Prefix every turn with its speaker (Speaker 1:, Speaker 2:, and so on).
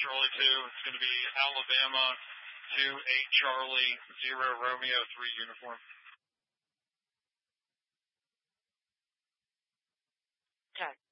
Speaker 1: Charlie 2. It's going to be Alabama 2, 8 Charlie, 0 Romeo, 3 uniform.
Speaker 2: Okay.